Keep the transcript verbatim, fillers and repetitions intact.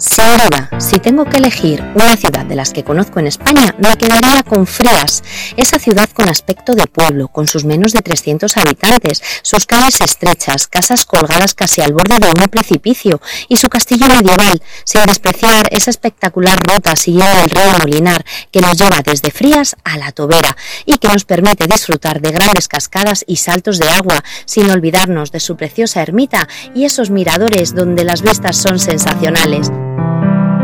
Sin duda, si tengo que elegir una ciudad de las que conozco en España, me quedaría con Frías, esa ciudad con aspecto de pueblo, con sus menos de trescientos habitantes, sus calles estrechas, casas colgadas casi al borde de un precipicio y su castillo medieval, sin despreciar esa espectacular ruta siguiendo el río Molinar que nos lleva desde Frías a La Tobera y que nos permite disfrutar de grandes cascadas y saltos de agua, sin olvidarnos de su preciosa ermita y esos miradores donde las vistas son sensacionales.